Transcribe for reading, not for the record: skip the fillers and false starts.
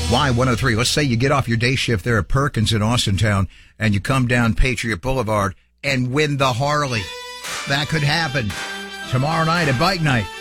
Y103. Let's say you get off your day shift there at Perkins in Austintown and you come down Patriot Boulevard and win the Harley. That could happen tomorrow night at Bike Night.